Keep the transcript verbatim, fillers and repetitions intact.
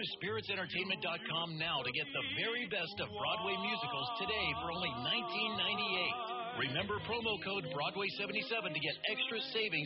to spirits entertainment dot com now to get the very best of Broadway musicals today for only nineteen ninety-eight. Remember promo code Broadway seventy-seven to get extra savings